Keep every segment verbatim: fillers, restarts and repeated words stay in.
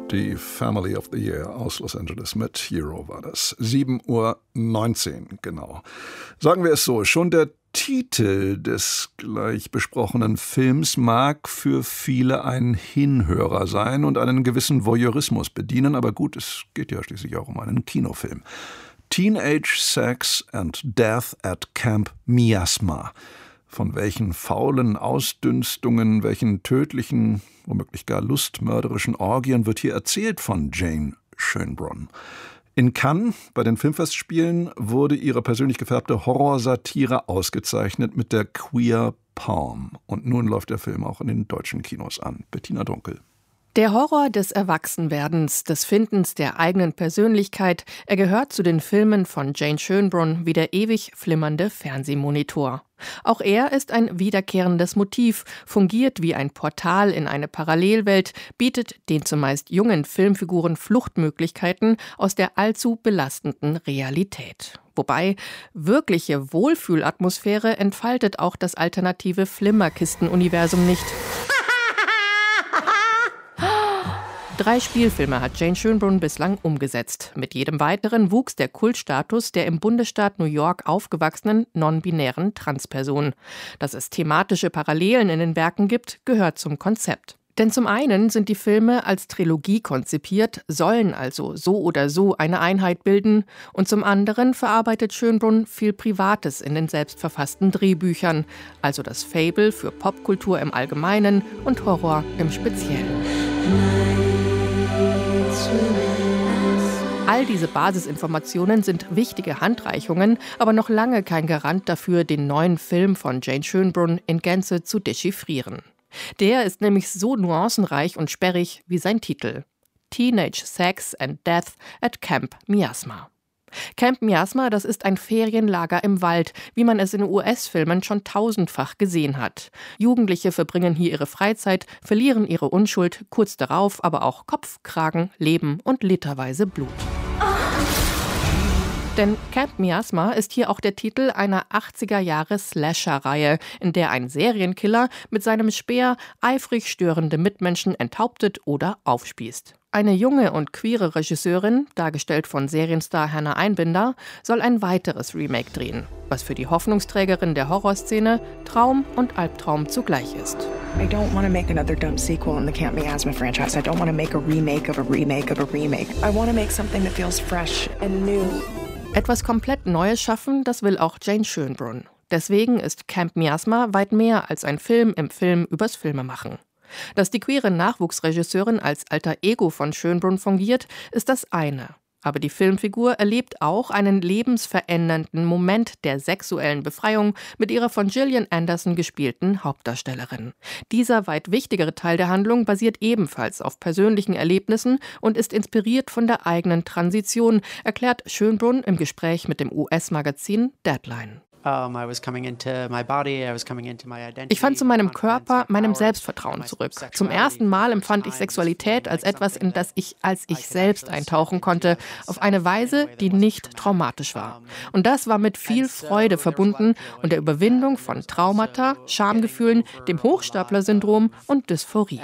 Die Family of the Year aus Los Angeles mit Hero war das. sieben Uhr neunzehn, genau. Sagen wir es so, schon der Titel des gleich besprochenen Films mag für viele ein Hinhörer sein und einen gewissen Voyeurismus bedienen, aber gut, es geht ja schließlich auch um einen Kinofilm. Teenage Sex and Death at Camp Miasma. Von welchen faulen Ausdünstungen, welchen tödlichen, womöglich gar lustmörderischen Orgien wird hier erzählt von Jane Schönbrunn. In Cannes bei den Filmfestspielen wurde ihre persönlich gefärbte Horrorsatire ausgezeichnet mit der Queer Palm. Und nun läuft der Film auch in den deutschen Kinos an. Bettina Dunkel. Der Horror des Erwachsenwerdens, des Findens der eigenen Persönlichkeit, er gehört zu den Filmen von Jane Schönbrunn wie der ewig flimmernde Fernsehmonitor. Auch er ist ein wiederkehrendes Motiv, fungiert wie ein Portal in eine Parallelwelt, bietet den zumeist jungen Filmfiguren Fluchtmöglichkeiten aus der allzu belastenden Realität. Wobei, wirkliche Wohlfühlatmosphäre entfaltet auch das alternative Flimmerkisten-Universum nicht. Drei Spielfilme hat Jane Schönbrunn bislang umgesetzt. Mit jedem weiteren wuchs der Kultstatus der im Bundesstaat New York aufgewachsenen non-binären Transperson. Dass es thematische Parallelen in den Werken gibt, gehört zum Konzept. Denn zum einen sind die Filme als Trilogie konzipiert, sollen also so oder so eine Einheit bilden, und zum anderen verarbeitet Schönbrunn viel Privates in den selbstverfassten Drehbüchern, also das Faible für Popkultur im Allgemeinen und Horror im Speziellen. All diese Basisinformationen sind wichtige Handreichungen, aber noch lange kein Garant dafür, den neuen Film von Jane Schönbrunn in Gänze zu dechiffrieren. Der ist nämlich so nuancenreich und sperrig wie sein Titel. Teenage Sex and Death at Camp Miasma. Camp Miasma, das ist ein Ferienlager im Wald, wie man es in U S-Filmen schon tausendfach gesehen hat. Jugendliche verbringen hier ihre Freizeit, verlieren ihre Unschuld, kurz darauf aber auch Kopf, Kragen, Leben und literweise Blut. Denn Camp Miasma ist hier auch der Titel einer achtziger-Jahre-Slasher-Reihe, in der ein Serienkiller mit seinem Speer eifrig störende Mitmenschen enthauptet oder aufspießt. Eine junge und queere Regisseurin, dargestellt von Serienstar Hannah Einbinder, soll ein weiteres Remake drehen, was für die Hoffnungsträgerin der Horrorszene Traum und Albtraum zugleich ist. I don't want to make another dumb sequel in the Camp Miasma franchise. I don't want to make a remake of a remake of a remake. I want to make something that feels fresh and new. Etwas komplett Neues schaffen, das will auch Jane Schönbrunn. Deswegen ist Camp Miasma weit mehr als ein Film im Film übers Filmemachen. Dass die queere Nachwuchsregisseurin als alter Ego von Schönbrunn fungiert, ist das eine. Aber die Filmfigur erlebt auch einen lebensverändernden Moment der sexuellen Befreiung mit ihrer von Gillian Anderson gespielten Hauptdarstellerin. Dieser weit wichtigere Teil der Handlung basiert ebenfalls auf persönlichen Erlebnissen und ist inspiriert von der eigenen Transition, erklärt Schönbrunn im Gespräch mit dem U S-Magazin Deadline. Ich fand zu meinem Körper, meinem Selbstvertrauen zurück. Zum ersten Mal empfand ich Sexualität als etwas, in das ich als ich selbst eintauchen konnte, auf eine Weise, die nicht traumatisch war. Und das war mit viel Freude verbunden und der Überwindung von Traumata, Schamgefühlen, dem Hochstapler-Syndrom und Dysphorie.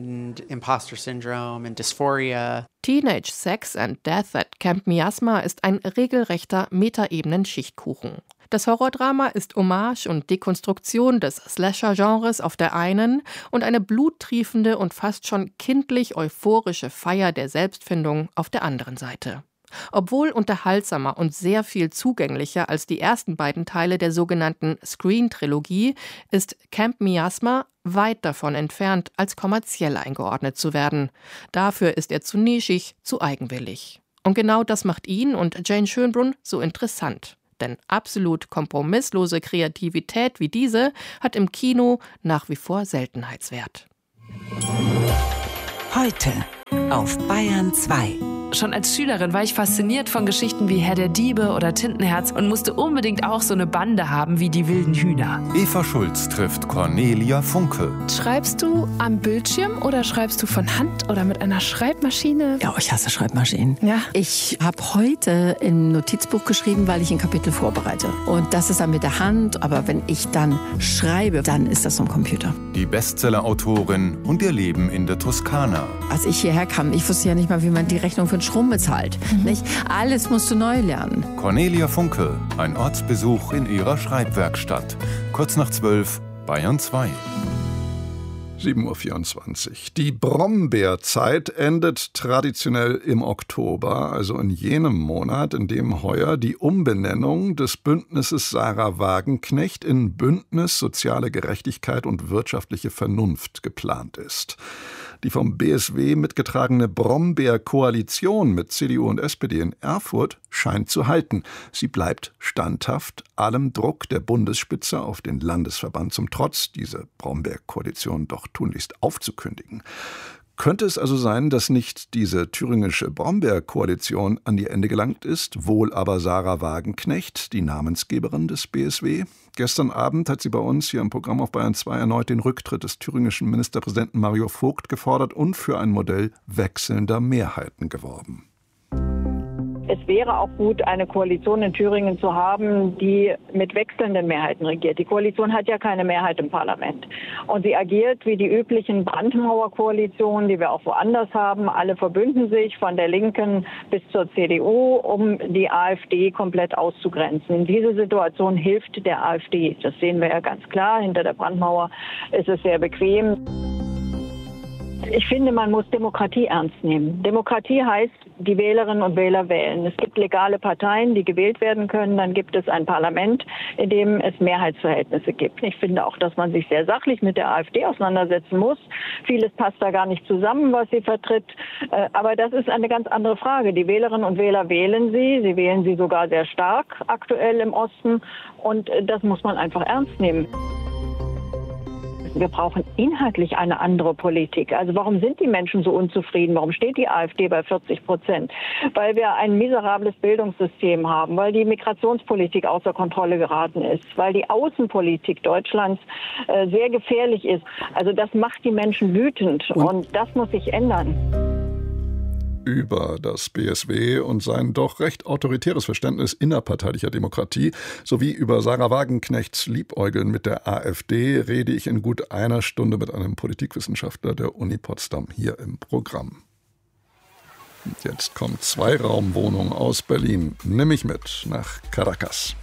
Teenage Sex and Death at Camp Miasma ist ein regelrechter Metaebenen-Schichtkuchen. Das Horrordrama ist Hommage und Dekonstruktion des Slasher-Genres auf der einen und eine bluttriefende und fast schon kindlich euphorische Feier der Selbstfindung auf der anderen Seite. Obwohl unterhaltsamer und sehr viel zugänglicher als die ersten beiden Teile der sogenannten Screen-Trilogie, ist Camp Miasma weit davon entfernt, als kommerziell eingeordnet zu werden. Dafür ist er zu nischig, zu eigenwillig. Und genau das macht ihn und Jane Schönbrunn so interessant. Denn absolut kompromisslose Kreativität wie diese hat im Kino nach wie vor Seltenheitswert. Heute auf Bayern zwei. Schon als Schülerin war ich fasziniert von Geschichten wie Herr der Diebe oder Tintenherz und musste unbedingt auch so eine Bande haben wie die wilden Hühner. Eva Schulz trifft Cornelia Funke. Schreibst du am Bildschirm oder schreibst du von Hand oder mit einer Schreibmaschine? Ja, ich hasse Schreibmaschinen. Ja. Ich habe heute im Notizbuch geschrieben, weil ich ein Kapitel vorbereite. Und das ist dann mit der Hand, aber wenn ich dann schreibe, dann ist das am Computer. Die Bestseller-Autorin und ihr Leben in der Toskana. Als ich hierher kam, ich wusste ja nicht mal, wie man die Rechnung für den Strom bezahlt. Mhm. Nicht? Alles musst du neu lernen. Cornelia Funke, ein Ortsbesuch in ihrer Schreibwerkstatt. Kurz nach zwölf, Bayern zwei. sieben Uhr vierundzwanzig. Die Brombeerzeit endet traditionell im Oktober, also in jenem Monat, in dem heuer die Umbenennung des Bündnisses Sarah Wagenknecht in Bündnis Soziale Gerechtigkeit und wirtschaftliche Vernunft geplant ist. Die vom B S W mitgetragene Brombeer-Koalition mit C D U und S P D in Erfurt scheint zu halten. Sie bleibt standhaft, allem Druck der Bundesspitze auf den Landesverband zum Trotz, diese Brombeer-Koalition doch tunlichst aufzukündigen. Könnte es also sein, dass nicht diese thüringische Brombeer-Koalition an ihr Ende gelangt ist, wohl aber Sarah Wagenknecht, die Namensgeberin des B S W? Gestern Abend hat sie bei uns hier im Programm auf Bayern zwei erneut den Rücktritt des thüringischen Ministerpräsidenten Mario Vogt gefordert und für ein Modell wechselnder Mehrheiten geworben. Es wäre auch gut, eine Koalition in Thüringen zu haben, die mit wechselnden Mehrheiten regiert. Die Koalition hat ja keine Mehrheit im Parlament. Und sie agiert wie die üblichen Brandmauer-Koalitionen, die wir auch woanders haben. Alle verbünden sich von der Linken bis zur C D U, um die AfD komplett auszugrenzen. Diese Situation hilft der AfD. Das sehen wir ja ganz klar. Hinter der Brandmauer ist es sehr bequem. Ich finde, man muss Demokratie ernst nehmen. Demokratie heißt, die Wählerinnen und Wähler wählen. Es gibt legale Parteien, die gewählt werden können. Dann gibt es ein Parlament, in dem es Mehrheitsverhältnisse gibt. Ich finde auch, dass man sich sehr sachlich mit der AfD auseinandersetzen muss. Vieles passt da gar nicht zusammen, was sie vertritt. Aber das ist eine ganz andere Frage. Die Wählerinnen und Wähler wählen sie. Sie wählen sie sogar sehr stark aktuell im Osten. Und das muss man einfach ernst nehmen. Wir brauchen inhaltlich eine andere Politik. Also warum sind die Menschen so unzufrieden? Warum steht die AfD bei vierzig Prozent? Weil wir ein miserables Bildungssystem haben, weil die Migrationspolitik außer Kontrolle geraten ist, weil die Außenpolitik Deutschlands äh, sehr gefährlich ist. Also das macht die Menschen wütend und, und das muss sich ändern. Über das B S W und sein doch recht autoritäres Verständnis innerparteilicher Demokratie sowie über Sarah Wagenknechts Liebäugeln mit der AfD rede ich in gut einer Stunde mit einem Politikwissenschaftler der Uni Potsdam hier im Programm. Und jetzt kommt Zweiraumwohnung aus Berlin. Nimm mich mit nach Caracas.